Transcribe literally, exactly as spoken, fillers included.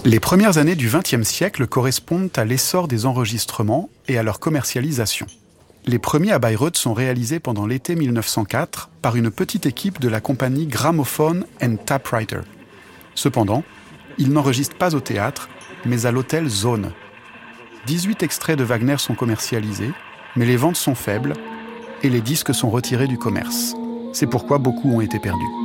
Les premières années du vingtième siècle correspondent à l'essor des enregistrements et à leur commercialisation. Les premiers à Bayreuth sont réalisés pendant l'été mille neuf cent quatre par une petite équipe de la compagnie Gramophone and Typewriter. Cependant, ils n'enregistrent pas au théâtre, mais à l'hôtel Zone. dix-huit extraits de Wagner sont commercialisés, mais les ventes sont faibles et les disques sont retirés du commerce. C'est pourquoi beaucoup ont été perdus.